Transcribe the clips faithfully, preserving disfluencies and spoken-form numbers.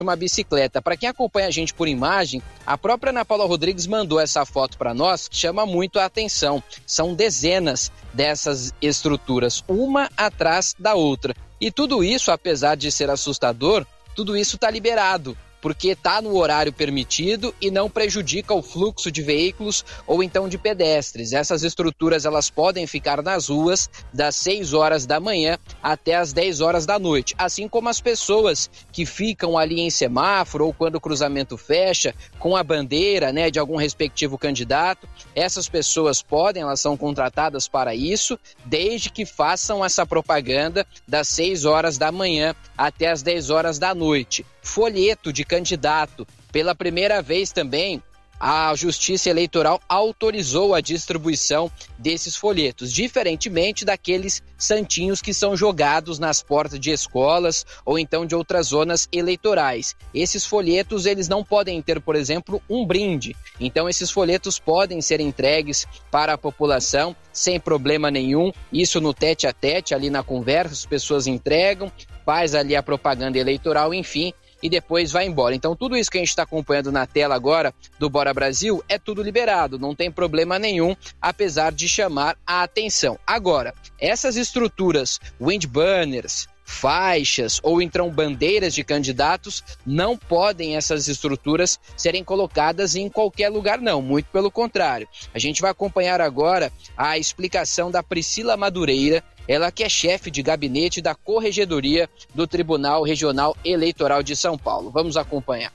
uma bicicleta. Para quem acompanha a gente por imagem, a própria Ana Paula Rodrigues mandou essa foto para nós, que chama muito a atenção. São dezenas dessas estruturas, uma atrás da outra. E tudo isso, apesar de ser assustador, tudo isso está liberado, porque está no horário permitido e não prejudica o fluxo de veículos ou então de pedestres. Essas estruturas elas podem ficar nas ruas das seis horas da manhã até as dez horas da noite, assim como as pessoas que ficam ali em semáforo ou quando o cruzamento fecha com a bandeira, né, de algum respectivo candidato. Essas pessoas podem, elas são contratadas para isso, desde que façam essa propaganda das seis horas da manhã até as dez horas da noite. Folheto de candidato. Pela primeira vez também, a Justiça Eleitoral autorizou a distribuição desses folhetos, diferentemente daqueles santinhos que são jogados nas portas de escolas ou então de outras zonas eleitorais. Esses folhetos, eles não podem ter, por exemplo, um brinde. Então, esses folhetos podem ser entregues para a população sem problema nenhum. Isso no tete a tete, ali na conversa, as pessoas entregam, faz ali a propaganda eleitoral, enfim, e depois vai embora. Então tudo isso que a gente está acompanhando na tela agora do Bora Brasil é tudo liberado, não tem problema nenhum, apesar de chamar a atenção. Agora, essas estruturas, wind banners, faixas ou então bandeiras de candidatos, não podem essas estruturas serem colocadas em qualquer lugar não, muito pelo contrário. A gente vai acompanhar agora a explicação da Priscila Madureira, ela que é chefe de gabinete da Corregedoria do Tribunal Regional Eleitoral de São Paulo. Vamos acompanhar.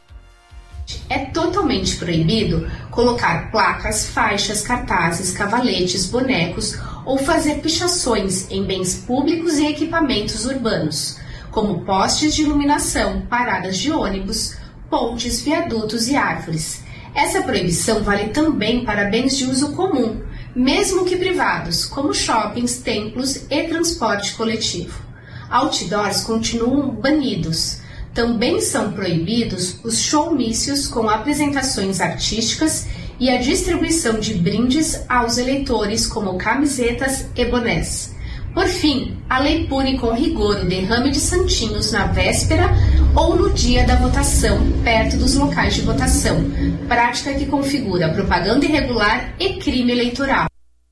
É totalmente proibido colocar placas, faixas, cartazes, cavaletes, bonecos ou fazer pichações em bens públicos e equipamentos urbanos, como postes de iluminação, paradas de ônibus, pontes, viadutos e árvores. Essa proibição vale também para bens de uso comum, mesmo que privados, como shoppings, templos e transporte coletivo. Outdoors continuam banidos. Também são proibidos os showmícios com apresentações artísticas e a distribuição de brindes aos eleitores, como camisetas e bonés. Por fim, a lei pune com rigor o derrame de santinhos na véspera ou no dia da votação, perto dos locais de votação, prática que configura propaganda irregular e crime eleitoral.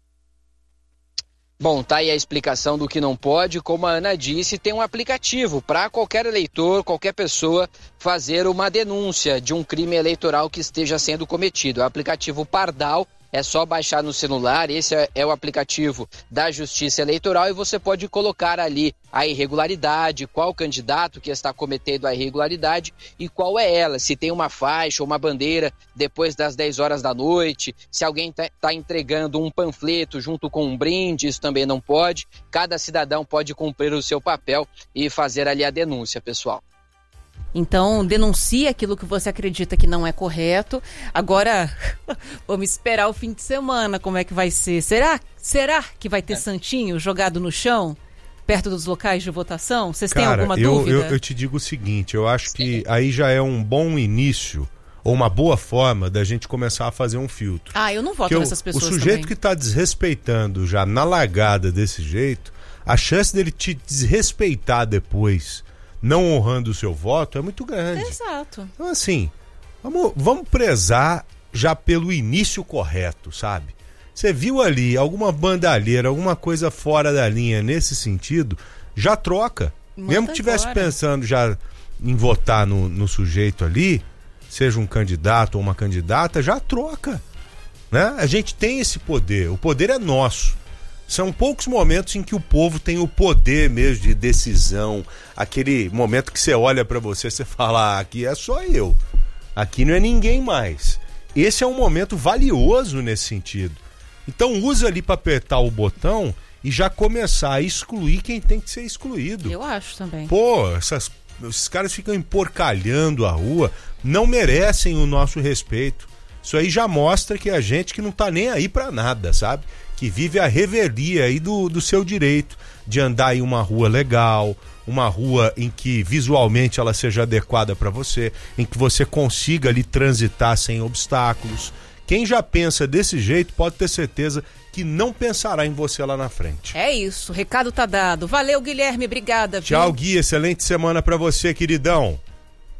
Bom, tá aí a explicação do que não pode. Como a Ana disse, tem um aplicativo para qualquer eleitor, qualquer pessoa fazer uma denúncia de um crime eleitoral que esteja sendo cometido. É o aplicativo Pardal. É só baixar no celular, esse é, é o aplicativo da Justiça Eleitoral e você pode colocar ali a irregularidade, qual candidato que está cometendo a irregularidade e qual é ela, se tem uma faixa ou uma bandeira depois das dez horas da noite, se alguém está tá entregando um panfleto junto com um brinde, isso também não pode. Cada cidadão pode cumprir o seu papel e fazer ali a denúncia, pessoal. Então, denuncie aquilo que você acredita que não é correto. Agora, vamos esperar o fim de semana, como é que vai ser. Será, será que vai ter é. santinho jogado no chão, perto dos locais de votação? Vocês têm Cara, alguma eu, dúvida? Eu, eu te digo o seguinte, eu acho que aí já é um bom início, ou uma boa forma da gente começar a fazer um filtro. Ah, eu não voto Porque nessas pessoas O sujeito também. que está desrespeitando já na largada desse jeito, a chance dele te desrespeitar depois, não honrando o seu voto, é muito grande. Exato. Então, assim, vamos, vamos prezar já pelo início correto, sabe? Você viu ali alguma bandalheira, alguma coisa fora da linha nesse sentido, já troca. Manda Mesmo que estivesse pensando já em votar no, no sujeito ali, seja um candidato ou uma candidata, já troca. Né? A gente tem esse poder, o poder é nosso. São poucos momentos em que o povo tem o poder mesmo de decisão, aquele momento que você olha pra você e você fala, ah, aqui é só eu, aqui não é ninguém mais. Esse é um momento valioso nesse sentido. Então usa ali pra apertar o botão e já começar a excluir quem tem que ser excluído. Eu acho também. Pô, essas, esses caras ficam emporcalhando a rua, não merecem o nosso respeito. Isso aí já mostra que a gente que não tá nem aí pra nada, sabe? Que vive a revelia aí do, do seu direito de andar em uma rua legal, uma rua em que visualmente ela seja adequada para você, em que você consiga ali transitar sem obstáculos. Quem já pensa desse jeito pode ter certeza que não pensará em você lá na frente. É isso, o recado tá dado. Valeu, Guilherme, obrigada. Viu? Tchau, Gui, excelente semana para você, queridão.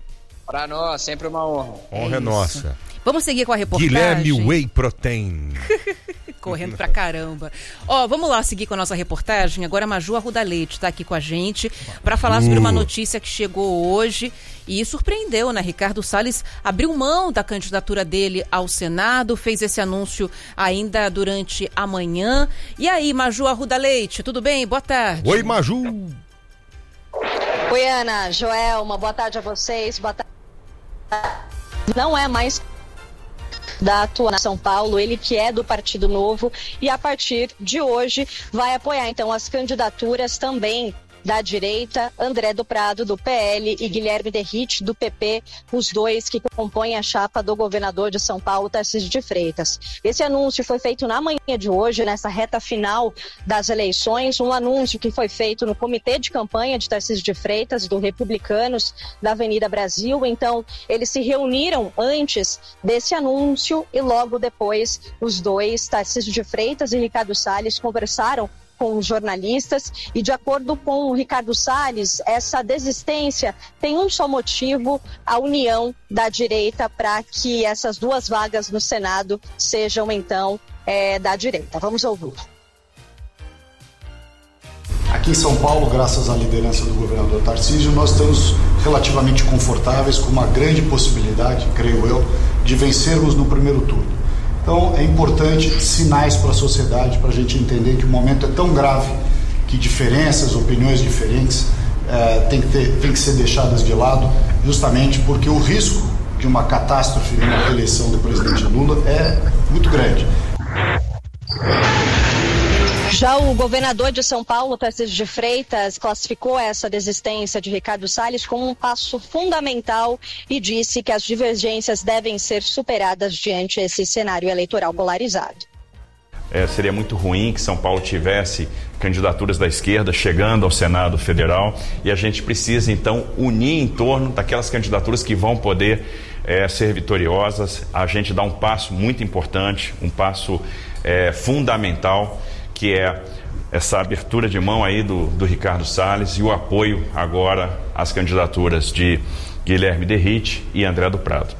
Para nós, sempre uma honra. Honra é nossa. Vamos seguir com a reportagem. Guilherme Whey Protein. Correndo pra caramba. Ó, vamos lá seguir com a nossa reportagem. Agora a Maju Arruda Leite está aqui com a gente para falar uh. sobre uma notícia que chegou hoje e surpreendeu, né? Ricardo Salles abriu mão da candidatura dele ao Senado, fez esse anúncio ainda durante a manhã. E aí, Maju Arruda Leite, tudo bem? Boa tarde. Oi, Maju. Oi, Ana, Joelma, boa tarde a vocês. Boa tarde. Não é mais da atual São Paulo, ele que é do Partido Novo e a partir de hoje vai apoiar então as candidaturas também da direita, André do Prado, do P L, e Guilherme Derrite, do P P, os dois que compõem a chapa do governador de São Paulo, Tarcísio de Freitas. Esse anúncio foi feito na manhã de hoje, nessa reta final das eleições, um anúncio que foi feito no comitê de campanha de Tarcísio de Freitas, do Republicanos, da Avenida Brasil. Então, eles se reuniram antes desse anúncio e logo depois os dois, Tarcísio de Freitas e Ricardo Salles, conversaram com os jornalistas e, de acordo com o Ricardo Salles, essa desistência tem um só motivo: a união da direita para que essas duas vagas no Senado sejam então é, da direita. Vamos ouvir. Aqui em São Paulo, graças à liderança do governador Tarcísio, nós estamos relativamente confortáveis, com uma grande possibilidade, creio eu, de vencermos no primeiro turno. Então, é importante sinais para a sociedade, para a gente entender que o momento é tão grave que diferenças, opiniões diferentes eh, tem que ter, tem que ser deixadas de lado, justamente porque o risco de uma catástrofe na reeleição do presidente Lula é muito grande. Já o governador de São Paulo, Tarcísio de Freitas, classificou essa desistência de Ricardo Salles como um passo fundamental e disse que as divergências devem ser superadas diante desse cenário eleitoral polarizado. É, seria muito ruim que São Paulo tivesse candidaturas da esquerda chegando ao Senado Federal e a gente precisa então unir em torno daquelas candidaturas que vão poder é, ser vitoriosas. A gente dá um passo muito importante, um passo é, fundamental, que é essa abertura de mão aí do, do Ricardo Salles e o apoio agora às candidaturas de Guilherme Derrite e André do Prado.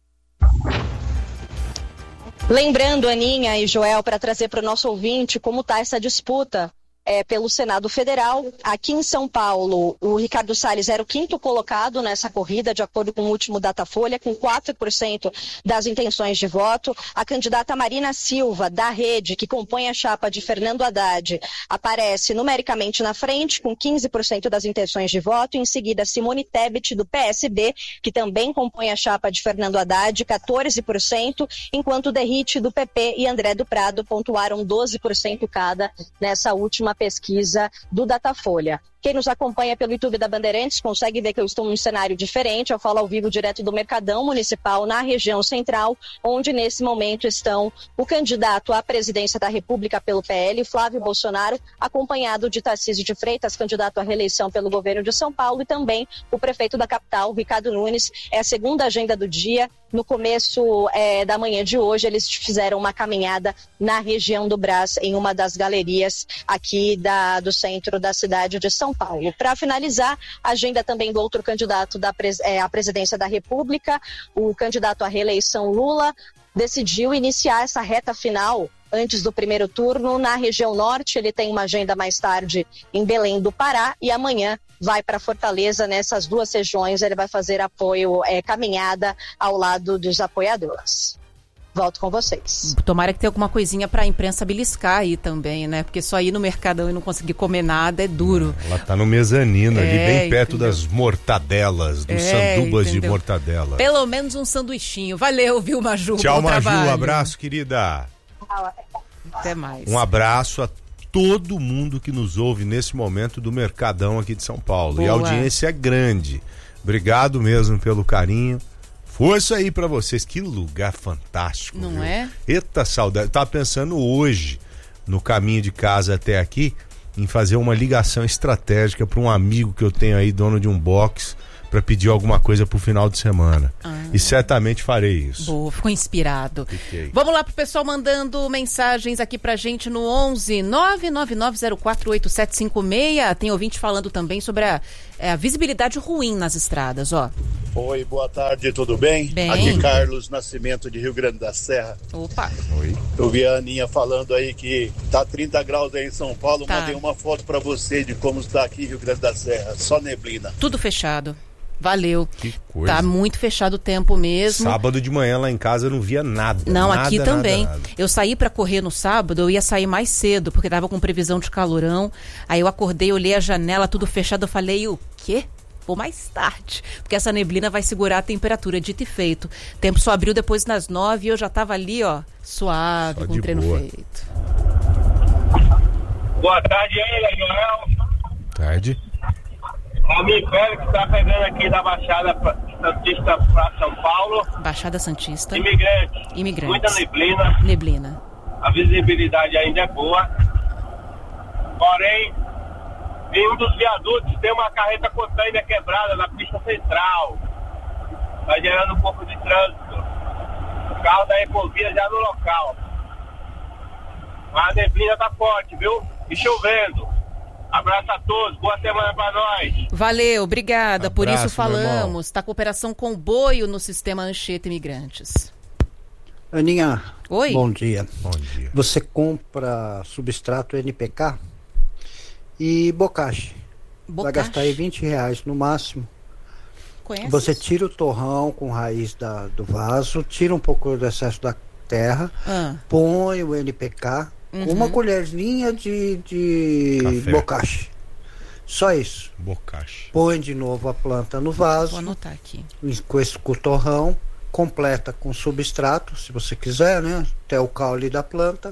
Lembrando, Aninha e Joel, para trazer para o nosso ouvinte como está essa disputa é, pelo Senado Federal. Aqui em São Paulo, o Ricardo Salles era o quinto colocado nessa corrida, de acordo com o último Datafolha, com quatro por cento das intenções de voto. A candidata Marina Silva, da Rede, que compõe a chapa de Fernando Haddad, aparece numericamente na frente, com quinze por cento das intenções de voto. Em seguida, Simone Tebet, do P S B, que também compõe a chapa de Fernando Haddad, quatorze por cento, enquanto Derrite, do P P, e André do Prado pontuaram doze por cento cada nessa última pesquisa do Datafolha. Quem nos acompanha pelo YouTube da Bandeirantes consegue ver que eu estou num cenário diferente. Eu falo ao vivo direto do Mercadão Municipal, na região central, onde nesse momento estão o candidato à presidência da República pelo P L, Flávio Bolsonaro, acompanhado de Tarcísio de Freitas, candidato à reeleição pelo governo de São Paulo, e também o prefeito da capital, Ricardo Nunes. É a segunda agenda do dia. No começo é, da manhã de hoje, eles fizeram uma caminhada na região do Brás, em uma das galerias aqui da, do centro da cidade de São Paulo. Para finalizar, a agenda também do outro candidato da, é, à presidência da República, o candidato à reeleição Lula, decidiu iniciar essa reta final antes do primeiro turno na região norte. Ele tem uma agenda mais tarde em Belém do Pará e amanhã vai para Fortaleza. Nessas duas regiões ele vai fazer apoio, é, caminhada ao lado dos apoiadores. Volto com vocês. Tomara que tenha alguma coisinha pra imprensa beliscar aí também, né? Porque só ir no Mercadão e não conseguir comer nada é duro. Ela tá no mezanino, é, ali, bem perto entendeu? Das mortadelas, dos é, sandubas entendeu? de mortadela. Pelo menos um sanduichinho. Valeu, viu, Maju? Tchau, Maju. Trabalho. Um abraço, querida. Até mais. Um abraço a todo mundo que nos ouve nesse momento do Mercadão aqui de São Paulo. Boa. E a audiência é grande. Obrigado mesmo pelo carinho. Força aí pra vocês, que lugar fantástico. Não viu? é? Eita saudade, eu tava pensando hoje, no caminho de casa até aqui, em fazer uma ligação estratégica para um amigo que eu tenho aí, dono de um box, para pedir alguma coisa pro final de semana. Ah. e certamente farei isso. Boa, ficou inspirado. Fiquei. Vamos lá pro pessoal mandando mensagens aqui pra gente no onze nove nove nove zero quatro oito sete cinco seis. Tem ouvinte falando também sobre a, é, a visibilidade ruim nas estradas, ó. Oi, boa tarde, tudo bem? Bem. Aqui Carlos Nascimento de Rio Grande da Serra. Opa. Oi. Eu vi a Aninha falando aí que tá trinta graus aí em São Paulo. Tá. Mandei uma foto pra você de como está aqui em Rio Grande da Serra. Só neblina. Tudo fechado. Valeu. Que coisa. Tá muito fechado o tempo mesmo. Sábado de manhã lá em casa eu não via nada. Não, nada, aqui nada, também. nada. Eu saí pra correr no sábado, eu ia sair mais cedo, porque tava com previsão de calorão. Aí eu acordei, olhei a janela, tudo fechado, eu falei, o quê? Vou mais tarde, porque essa neblina vai segurar a temperatura, dito e feito. O tempo só abriu depois das nove e eu já tava ali, ó, suave, Só com de o treino boa. feito. Boa tarde aí, Joel. Tarde. A minha Félix que tá pegando aqui da Baixada pra- Santista para São Paulo. Baixada Santista. Imigrante. Imigrantes. Muita neblina. Neblina. A visibilidade ainda é boa. Porém, em um dos viadutos tem uma carreta container quebrada na pista central. Tá gerando um pouco de trânsito. O carro da Ecovia já no local. Mas a neblina tá forte, viu? E chovendo. Abraço a todos, boa semana pra nós. Valeu, obrigada. Abraço, Por isso meu falamos. Está cooperação com boio no sistema Anchieta Imigrantes. Aninha, Oi. bom dia. Bom dia. Você compra substrato N P K e bocache. Vai gastar aí vinte reais no máximo. Conhece? Você tira o torrão com raiz da, do vaso, tira um pouco do excesso da terra, Ah. põe o N P K Uhum. com uma colherzinha de, de Café. bocache. Só isso. Bocache. Põe de novo a planta no vaso, Vou anotar aqui. com esse com o torrão, completa com substrato, se você quiser, né? Até o caule da planta.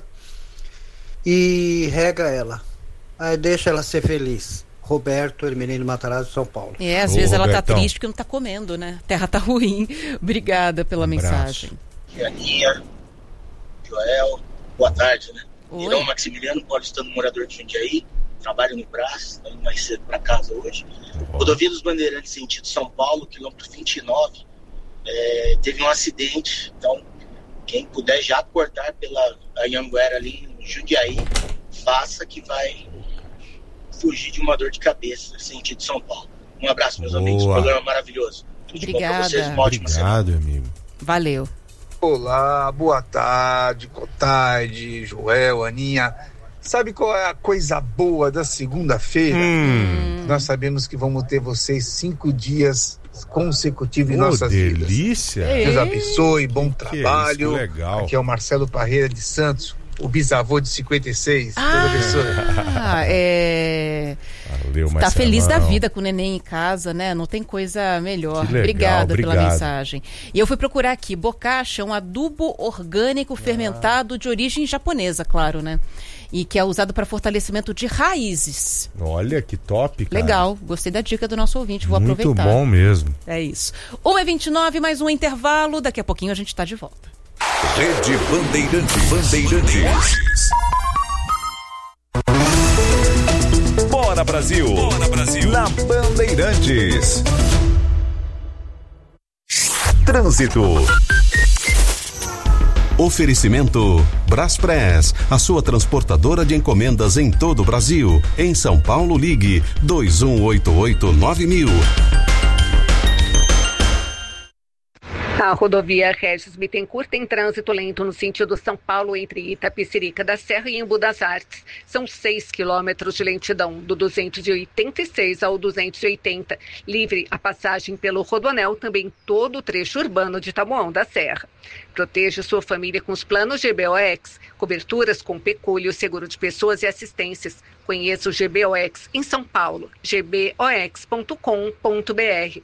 E rega ela. Aí deixa ela ser feliz. Roberto Hermenino Matarazzo, São Paulo. É, às Ô, vezes ela tá Robertão. triste porque não tá comendo, né? A terra tá ruim. Obrigada pela Um abraço. mensagem. Aninha, Joel, boa tarde, né? Oi. Irão Maximiliano, paulistano, morador de Jundiaí, trabalho no Brás, tô indo mais cedo para casa hoje. Rodovia dos Bandeirantes, sentido São Paulo, quilômetro vinte e nove, é, teve um acidente, então quem puder já cortar pela Anhanguera ali em Jundiaí, faça que vai fugir de uma dor de cabeça, sentido São Paulo. Um abraço, meus Boa. amigos, programa maravilhoso. Tudo de bom pra Obrigada. vocês, uma ótima semana. Obrigado, amigo. Valeu. Olá, boa tarde, boa tarde, Joel, Aninha. Sabe qual é a coisa boa da segunda-feira? Hum. Nós sabemos que vamos ter vocês cinco dias consecutivos em Ô, nossas vidas. delícia. Deus abençoe, bom Que que é trabalho. isso, legal. Aqui é o Marcelo Parreira de Santos, o bisavô de cinquenta e seis. Deus abençoe. Ah, é... Valeu, Tá Marcelão. feliz da vida com o neném em casa, né? Não tem coisa melhor. Que legal, Obrigada pela obrigado. mensagem. E eu fui procurar aqui. Bocacha é um adubo orgânico fermentado de origem japonesa, claro, né? E que é usado para fortalecimento de raízes. Olha que top, cara. Legal, gostei da dica do nosso ouvinte, vou Muito aproveitar. bom mesmo. É isso. uma e vinte e nove, mais um intervalo. Daqui a pouquinho a gente tá de volta. Rede Bandeirantes. Bandeirantes. Bora Brasil. Bora Brasil. Na Bandeirantes. Trânsito. Oferecimento Braspress, a sua transportadora de encomendas em todo o Brasil. Em São Paulo, ligue dois um oito oito nove mil. A rodovia Regis Bittencourt tem trânsito lento no sentido São Paulo entre Itapecerica da Serra e Embu das Artes. São seis quilômetros de lentidão, do duzentos e oitenta e seis ao duzentos e oitenta. Livre a passagem pelo Rodoanel, também todo o trecho urbano de Taboão da Serra. Proteja sua família com os planos G B O X, coberturas com pecúlio, seguro de pessoas e assistências. Conheça o G B O X em São Paulo, g b o x ponto com ponto b r.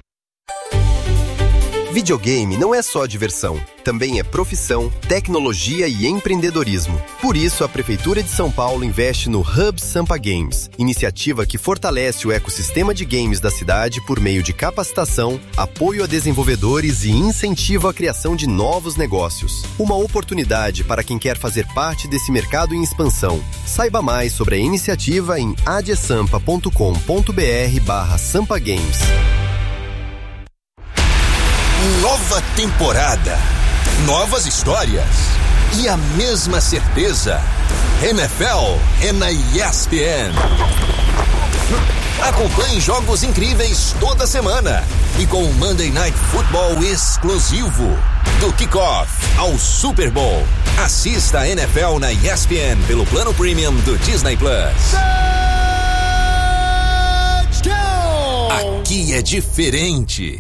Videogame não é só diversão, também é profissão, tecnologia e empreendedorismo. Por isso, a Prefeitura de São Paulo investe no Hub Sampa Games, iniciativa que fortalece o ecossistema de games da cidade por meio de capacitação, apoio a desenvolvedores e incentivo à criação de novos negócios. Uma oportunidade para quem quer fazer parte desse mercado em expansão. Saiba mais sobre a iniciativa em adiesampa ponto com ponto b r barra Sampa Games. Nova temporada, novas histórias e a mesma certeza. N F L é na E S P N. Acompanhe jogos incríveis toda semana e com o Monday Night Football exclusivo. Do kickoff ao Super Bowl. Assista a N F L na E S P N pelo plano premium do Disney Plus. Aqui é diferente.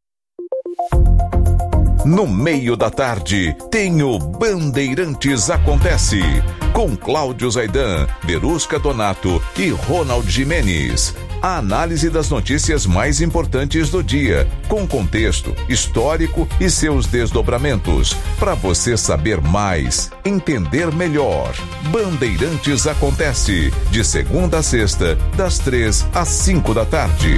No meio da tarde, tem o Bandeirantes Acontece, com Cláudio Zaidan, Verusca Donato e Ronald Gimenez. A análise das notícias mais importantes do dia, com contexto histórico e seus desdobramentos, para você saber mais, entender melhor. Bandeirantes Acontece, de segunda a sexta, das três às cinco da tarde.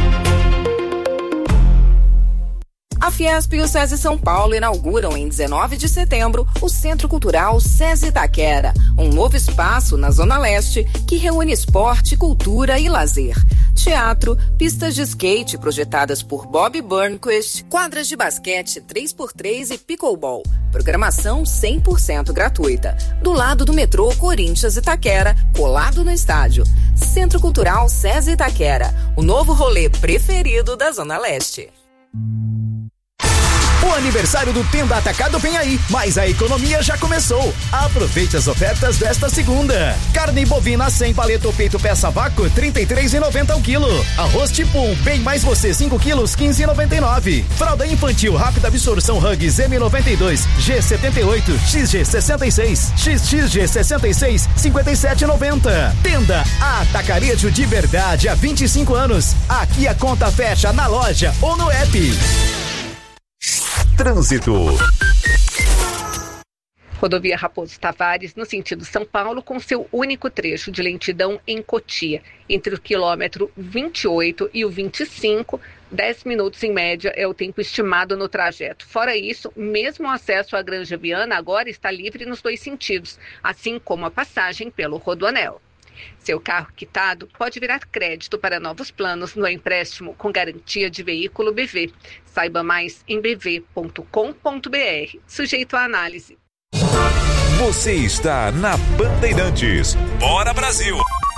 A Fiesp e o SESI São Paulo inauguram em dezenove de setembro o Centro Cultural SESI Itaquera, um novo espaço na Zona Leste que reúne esporte, cultura e lazer. Teatro, pistas de skate projetadas por Bob Burnquist, quadras de basquete três por três e pickleball. Programação cem por cento gratuita. Do lado do metrô Corinthians Itaquera, colado no estádio. Centro Cultural SESI Itaquera, o novo rolê preferido da Zona Leste. O aniversário do Tenda Atacado vem aí, mas a economia já começou. Aproveite as ofertas desta segunda. Carne bovina sem paleta ou peito peça vácuo, trinta e três reais e noventa centavos o quilo. Arroz tipo bem mais você, cinco quilos, quinze reais e noventa e nove centavos. Fralda infantil rápida absorção Huggies M noventa e dois, G setenta e oito, X G sessenta e seis, X X G sessenta e seis, cinquenta e sete reais e noventa centavos. Tenda Atacarejo de verdade há vinte e cinco anos. Aqui a conta fecha na loja ou no app. Trânsito. Rodovia Raposo Tavares, no sentido São Paulo, com seu único trecho de lentidão em Cotia. Entre o quilômetro vinte e oito e o vinte e cinco, dez minutos em média é o tempo estimado no trajeto. Fora isso, mesmo o acesso à Granja Viana agora está livre nos dois sentidos, assim como a passagem pelo Rodoanel. Seu carro quitado pode virar crédito para novos planos no empréstimo com garantia de veículo B V. Saiba mais em b v ponto com ponto b r. Sujeito à análise. Você está na Bandeirantes. Bora Brasil!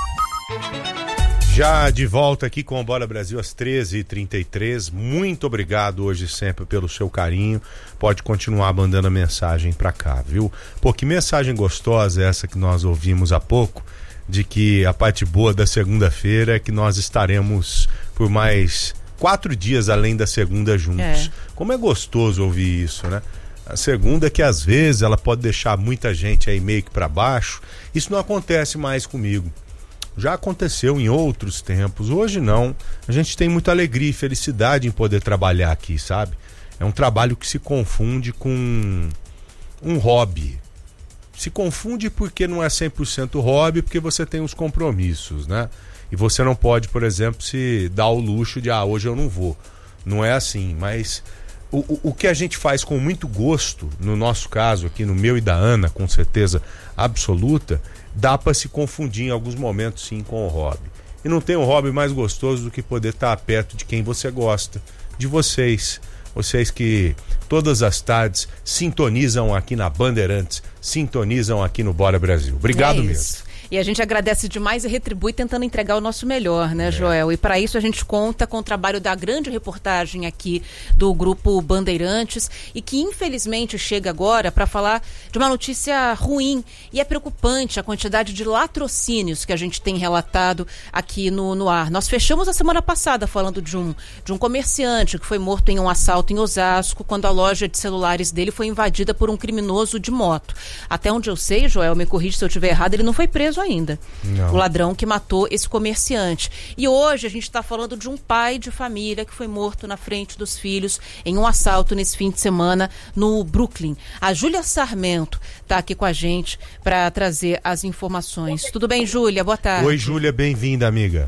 Já de volta aqui com o Bora Brasil às treze e trinta e três. Muito obrigado hoje sempre pelo seu carinho. Pode continuar mandando a mensagem pra cá, viu? Pô, que mensagem gostosa é essa que nós ouvimos há pouco, de que a parte boa da segunda-feira é que nós estaremos por mais quatro dias além da segunda juntos. É. Como é gostoso ouvir isso, né? A segunda que às vezes ela pode deixar muita gente aí meio que pra baixo. Isso não acontece mais comigo. Já aconteceu em outros tempos. Hoje não. A gente tem muita alegria e felicidade em poder trabalhar aqui, sabe? É um trabalho que se confunde com um hobby. Se confunde porque não é cem por cento hobby, porque você tem os compromissos, né? E você não pode, por exemplo, se dar o luxo de, ah, hoje eu não vou. Não é assim, mas o, o, o que a gente faz com muito gosto, no nosso caso aqui, no meu e da Ana, com certeza absoluta, dá para se confundir em alguns momentos sim com o hobby. E não tem um hobby mais gostoso do que poder estar perto de quem você gosta, de vocês. Vocês que todas as tardes sintonizam aqui na Bandeirantes, sintonizam aqui no Bora Brasil. Obrigado é mesmo. E a gente agradece demais e retribui tentando entregar o nosso melhor, né, é. Joel? E para isso a gente conta com o trabalho da grande reportagem aqui do Grupo Bandeirantes e que infelizmente chega agora para falar de uma notícia ruim e é preocupante a quantidade de latrocínios que a gente tem relatado aqui no, no ar. Nós fechamos a semana passada falando de um, de um comerciante que foi morto em um assalto em Osasco quando a loja de celulares dele foi invadida por um criminoso de moto. Até onde eu sei, Joel, me corrige se eu estiver errado, ele não foi preso ainda. Não. O ladrão que matou esse comerciante. E hoje a gente está falando de um pai de família que foi morto na frente dos filhos em um assalto nesse fim de semana no Brooklyn. A Júlia Sarmento está aqui com a gente para trazer as informações. Tudo bem, Júlia? Boa tarde. Oi, Júlia, bem-vinda, amiga.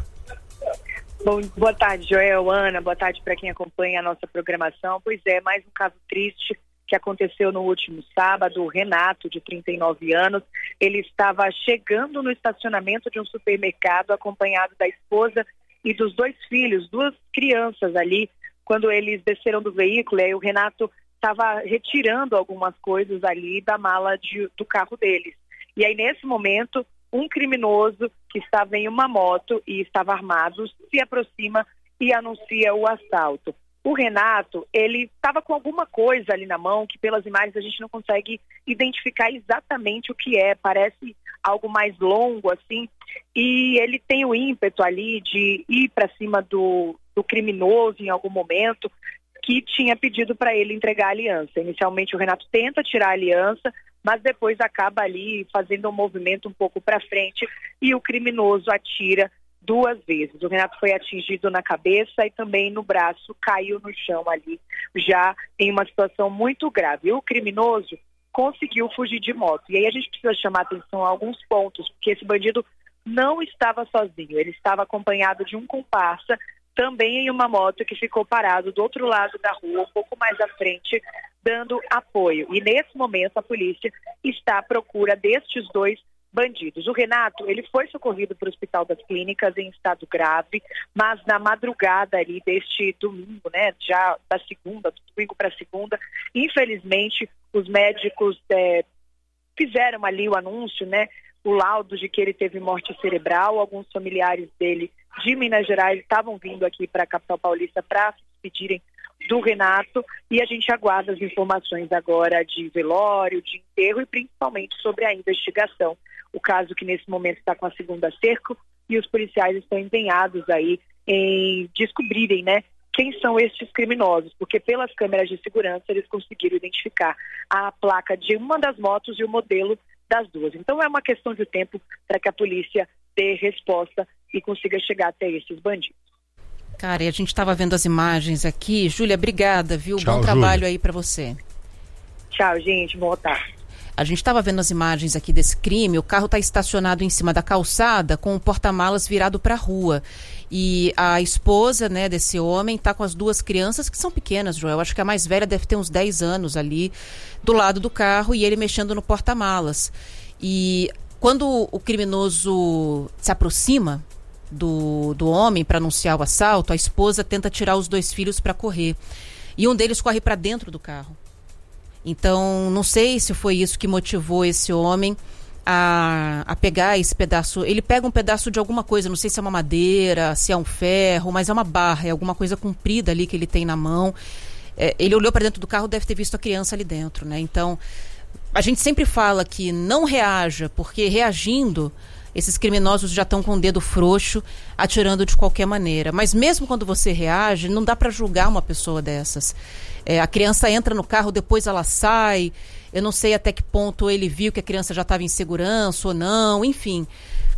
Bom, boa tarde, Joel, Ana, boa tarde para quem acompanha a nossa programação. Pois é, mais um caso triste que aconteceu no último sábado. O Renato, de trinta e nove anos, ele estava chegando no estacionamento de um supermercado acompanhado da esposa e dos dois filhos, duas crianças ali, quando eles desceram do veículo, aí o Renato estava retirando algumas coisas ali da mala de, do carro deles. E aí, nesse momento, um criminoso que estava em uma moto e estava armado se aproxima e anuncia o assalto. O Renato, ele estava com alguma coisa ali na mão que pelas imagens a gente não consegue identificar exatamente o que é, parece algo mais longo assim, e ele tem o ímpeto ali de ir para cima do, do criminoso em algum momento, que tinha pedido para ele entregar a aliança. Inicialmente o Renato tenta tirar a aliança, mas depois acaba ali fazendo um movimento um pouco para frente e o criminoso atira duas vezes. O Renato foi atingido na cabeça e também no braço, caiu no chão ali, já em uma situação muito grave. O criminoso conseguiu fugir de moto. E aí a gente precisa chamar atenção a alguns pontos, porque esse bandido não estava sozinho, ele estava acompanhado de um comparsa, também em uma moto que ficou parado do outro lado da rua, um pouco mais à frente, dando apoio. E nesse momento a polícia está à procura destes dois bandidos. O Renato, ele foi socorrido para o Hospital das Clínicas em estado grave, mas na madrugada ali deste domingo, né, já da segunda, do domingo para segunda, infelizmente os médicos é, fizeram ali o anúncio, né, o laudo de que ele teve morte cerebral. Alguns familiares dele de Minas Gerais estavam vindo aqui para a capital paulista para se despedirem do Renato, e a gente aguarda as informações agora de velório, de enterro e principalmente sobre a investigação. O caso que nesse momento está com a segunda cerco e os policiais estão empenhados aí em descobrirem, né, quem são estes criminosos, porque pelas câmeras de segurança eles conseguiram identificar a placa de uma das motos e o modelo das duas. Então é uma questão de tempo para que a polícia dê resposta e consiga chegar até esses bandidos. Cara, e a gente estava vendo as imagens aqui. Júlia, obrigada, viu? Tchau, Bom trabalho Júlia. Aí para você. Tchau, gente. Boa tarde. A gente estava vendo as imagens aqui desse crime. O carro está estacionado em cima da calçada com o porta-malas virado para a rua. E a esposa, né, desse homem está com as duas crianças que são pequenas, Joel. Acho que a mais velha deve ter uns dez anos ali do lado do carro e ele mexendo no porta-malas. E quando o criminoso se aproxima do, do homem para anunciar o assalto, a esposa tenta tirar os dois filhos para correr. E um deles corre para dentro do carro. Então, não sei se foi isso que motivou esse homem a, a pegar esse pedaço. Ele pega um pedaço de alguma coisa, não sei se é uma madeira, se é um ferro, mas é uma barra, é alguma coisa comprida ali que ele tem na mão. É, ele olhou para dentro do carro, deve ter visto a criança ali dentro, né? Então, a gente sempre fala que não reaja, porque reagindo, esses criminosos já estão com o dedo frouxo, atirando de qualquer maneira. Mas mesmo quando você reage, não dá para julgar uma pessoa dessas. É, a criança entra no carro, depois ela sai. Eu não sei até que ponto ele viu que a criança já estava em segurança ou não, enfim.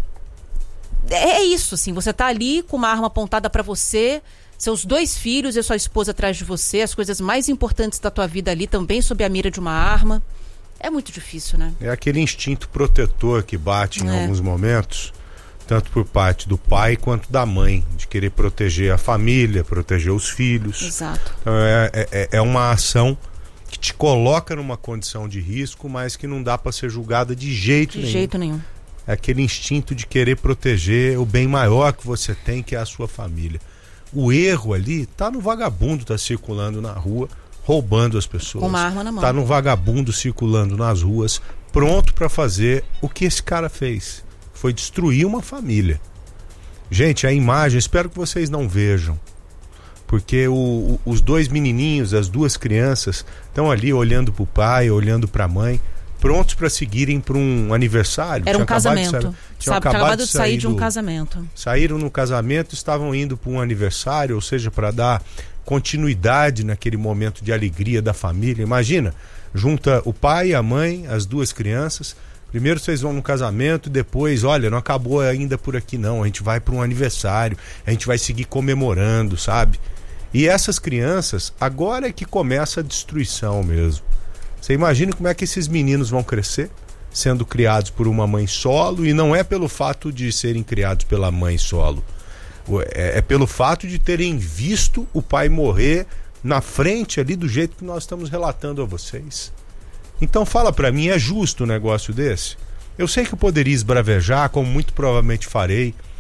É isso, assim, você está ali com uma arma apontada para você, seus dois filhos e sua esposa atrás de você, as coisas mais importantes da tua vida ali também sob a mira de uma arma. É muito difícil, né? É aquele instinto protetor que bate em é. alguns momentos, tanto por parte do pai quanto da mãe, de querer proteger a família, proteger os filhos. Exato. Então é, é, é uma ação que te coloca numa condição de risco, mas que não dá para ser julgada de jeito de nenhum. De jeito nenhum. É aquele instinto de querer proteger o bem maior que você tem, que é a sua família. O erro ali tá no vagabundo, tá circulando na rua, roubando as pessoas. Com uma arma na mão. Tá no vagabundo circulando nas ruas, pronto para fazer o que esse cara fez. Foi destruir uma família. Gente, a imagem, espero que vocês não vejam, porque o, o, os dois menininhos, as duas crianças, estão ali olhando pro pai, olhando pra mãe, prontos para seguirem para um aniversário. Era um casamento. Sair, tinham acabado, acabado de sair, sair de um do, casamento. Saíram no casamento, estavam indo para um aniversário, ou seja, para dar continuidade naquele momento de alegria da família. Imagina, junta o pai, a mãe, as duas crianças. Primeiro vocês vão no casamento, depois, olha, não acabou ainda por aqui não, a gente vai para um aniversário, a gente vai seguir comemorando, sabe? E essas crianças, agora é que começa a destruição mesmo. Você imagina como é que esses meninos vão crescer, sendo criados por uma mãe solo, e não é pelo fato de serem criados pela mãe solo, é, é pelo fato de terem visto o pai morrer na frente ali do jeito que nós estamos relatando a vocês. Então fala pra mim, é justo um negócio desse? Eu sei que eu poderia esbravejar, como muito provavelmente farei,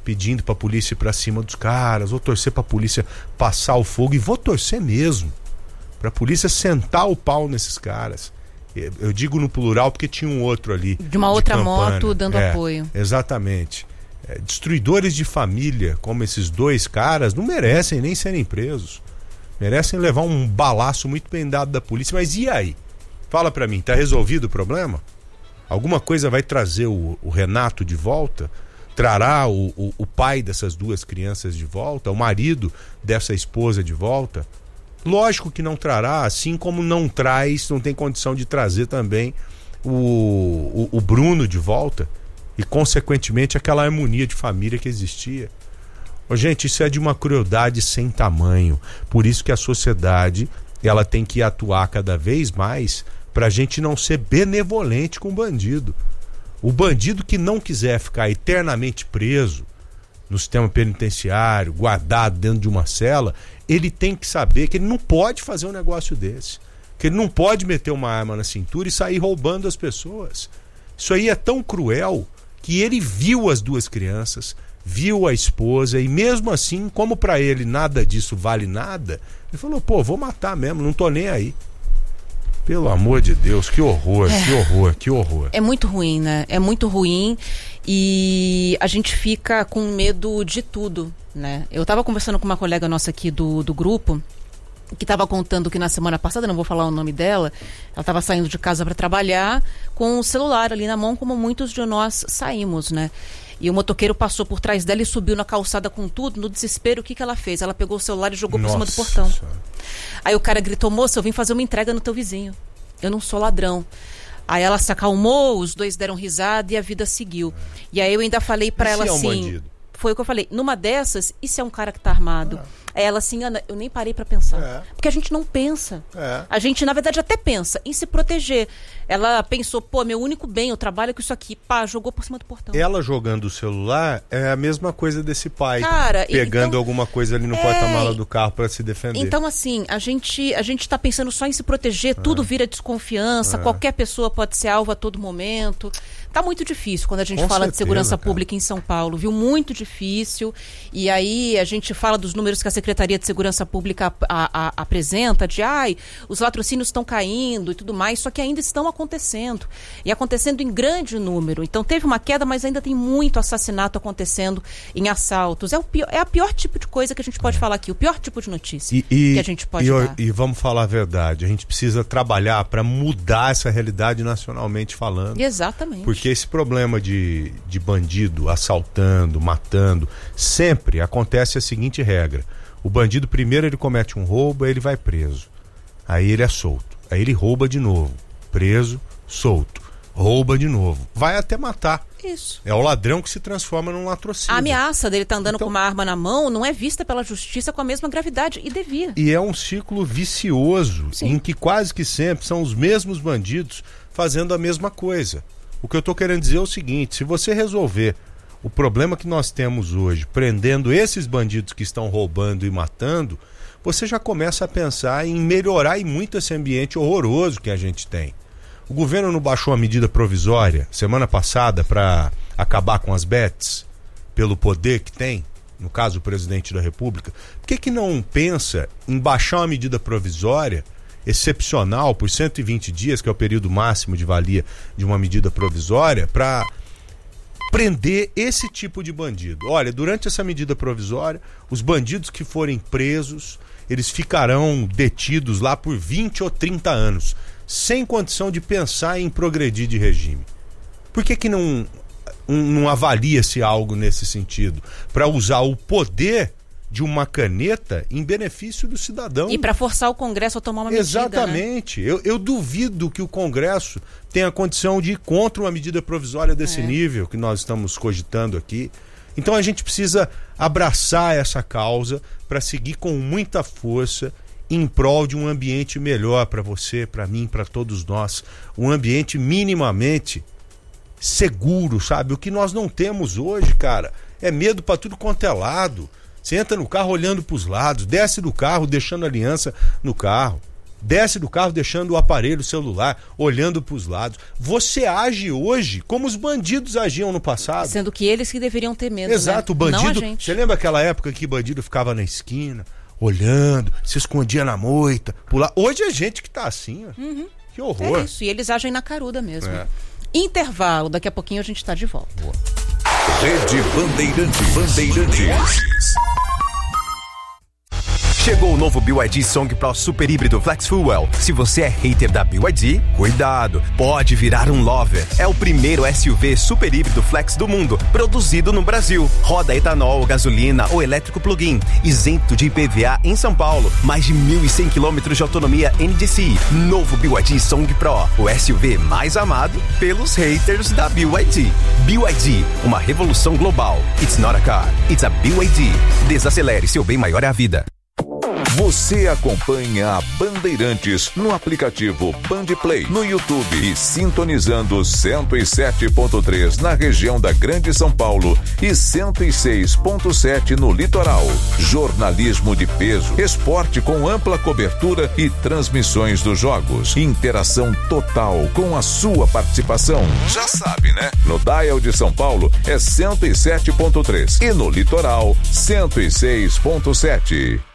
pedindo pra polícia ir pra cima dos caras, vou torcer pra polícia passar o fogo, e vou torcer mesmo pra polícia sentar o pau nesses caras. Eu digo no plural porque tinha um outro ali. De uma outra Campana. moto dando é, apoio. Exatamente. É, destruidores de família, como esses dois caras, não merecem nem serem presos. Merecem levar um balaço muito bem dado da polícia. Mas e aí? Fala pra mim, tá resolvido o problema? Alguma coisa vai trazer o, o Renato de volta? Trará o, o, o pai dessas duas crianças de volta? O marido dessa esposa de volta? Lógico que não trará, assim como não traz, não tem condição de trazer também o, o, o Bruno de volta e, consequentemente, aquela harmonia de família que existia. Oh, gente, isso é de uma crueldade sem tamanho. Por isso que a sociedade ela tem que atuar cada vez mais para a gente não ser benevolente com o bandido. O bandido que não quiser ficar eternamente preso no sistema penitenciário, guardado dentro de uma cela, ele tem que saber que ele não pode fazer um negócio desse. Que ele não pode meter uma arma na cintura e sair roubando as pessoas. Isso aí é tão cruel que ele viu as duas crianças, viu a esposa, e mesmo assim, como para ele nada disso vale nada, ele falou, pô, vou matar mesmo, não tô nem aí. Pelo amor de Deus, que horror, é, que horror, que horror. É muito ruim, né? É muito ruim e a gente fica com medo de tudo, né? Eu tava conversando com uma colega nossa aqui do, do grupo, que tava contando que na semana passada, não vou falar o nome dela, ela tava saindo de casa para trabalhar com o celular ali na mão, como muitos de nós saímos, né? E o motoqueiro passou por trás dela e subiu na calçada com tudo. No desespero, o que que ela fez? Ela pegou o celular e jogou por cima do portão. Aí o cara gritou, moça, eu vim fazer uma entrega no teu vizinho. Eu não sou ladrão. Aí ela se acalmou, os dois deram risada e a vida seguiu. E aí eu ainda falei pra ela assim... bandido? Foi o que eu falei. Numa dessas, e se é um cara que tá armado? Ah. Aí ela assim, Ana, eu nem parei pra pensar. É. Porque a gente não pensa. É. A gente, na verdade, até pensa em se proteger. Ela pensou, pô, meu único bem, eu trabalho com isso aqui. Pá, jogou por cima do portão. Ela jogando o celular é a mesma coisa desse pai. Cara, pegando então, alguma coisa ali no é... porta-mala do carro pra se defender. Então, assim, a gente, a gente tá pensando só em se proteger. É. Tudo vira desconfiança. É. Qualquer pessoa pode ser alvo a todo momento. Tá muito difícil quando a gente com fala certeza, de segurança cara. pública em São Paulo, viu? Muito difícil. E aí a gente fala dos números que a Secretaria de Segurança Pública a, a, apresenta, de ai, os latrocínios estão caindo e tudo mais, só que ainda estão acontecendo. E acontecendo em grande número. Então teve uma queda, mas ainda tem muito assassinato acontecendo em assaltos. É, o pior, é a pior tipo de coisa que a gente pode falar aqui, o pior tipo de notícia e, e, que a gente pode e, dar. E vamos falar a verdade, a gente precisa trabalhar para mudar essa realidade nacionalmente falando. Exatamente. Porque esse problema de, de bandido assaltando, matando, sempre acontece a seguinte regra. O bandido primeiro ele comete um roubo, aí ele vai preso. Aí ele é solto. Aí ele rouba de novo. Preso, solto. Rouba de novo. Vai até matar. Isso. É o ladrão que se transforma num latrocínio. A ameaça dele estar tá andando então, com uma arma na mão não é vista pela justiça com a mesma gravidade, e devia. E é um ciclo vicioso, sim, em que quase que sempre são os mesmos bandidos fazendo a mesma coisa. O que eu estou querendo dizer é o seguinte, se você resolver o problema que nós temos hoje, prendendo esses bandidos que estão roubando e matando, você já começa a pensar em melhorar e muito esse ambiente horroroso que a gente tem. O governo não baixou a medida provisória semana passada para acabar com as bets, pelo poder que tem, no caso o presidente da República. Por que que não pensa em baixar uma medida provisória excepcional por cento e vinte dias, que é o período máximo de valia de uma medida provisória, para prender esse tipo de bandido? Olha, durante essa medida provisória, os bandidos que forem presos, eles ficarão detidos lá por vinte ou trinta anos, sem condição de pensar em progredir de regime. Por que que não, um, não avalia-se algo nesse sentido? Para usar o poder de uma caneta em benefício do cidadão. E para forçar o Congresso a tomar uma medida. Exatamente. Né? Eu, eu duvido que o Congresso tenha condição de ir contra uma medida provisória desse é. nível que nós estamos cogitando aqui. Então a gente precisa abraçar essa causa para seguir com muita força em prol de um ambiente melhor para você, para mim, para todos nós. Um ambiente minimamente seguro, sabe? O que nós não temos hoje, cara, é medo para tudo quanto é lado. Você entra no carro olhando para os lados, desce do carro deixando a aliança no carro. desce do carro deixando o aparelho celular, olhando para os lados. Você age hoje como os bandidos agiam no passado. Sendo que eles que deveriam ter medo. Exato, né? o bandido. Não a gente. Você lembra aquela época que o bandido ficava na esquina, olhando, se escondia na moita, pular. Hoje é gente que tá assim, ó. Uhum. Que horror. É isso, e eles agem na caruda mesmo. É. Intervalo, daqui a pouquinho a gente tá de volta. Boa. Rede Bandeirantes. Bandeirantes. Chegou o novo B Y D Song Pro Super Híbrido Flex Fuel. Se você é hater da B Y D, cuidado, pode virar um lover. É o primeiro S U V super híbrido flex do mundo, produzido no Brasil. Roda etanol, gasolina ou elétrico plug-in, isento de I P V A em São Paulo. Mais de mil e cem quilômetros de autonomia N D C I. Novo B Y D Song Pro, o S U V mais amado pelos haters da B Y D. B Y D, uma revolução global. It's not a car, it's a B Y D. Desacelere, seu bem maior é a vida. Você acompanha a Bandeirantes no aplicativo Bandplay, no YouTube e sintonizando cento e sete ponto três na região da Grande São Paulo e cento e seis ponto sete no litoral. Jornalismo de peso, esporte com ampla cobertura e transmissões dos jogos. Interação total com a sua participação. Já sabe, né? No Dial de São Paulo é cento e sete ponto três e no litoral cento e seis ponto sete.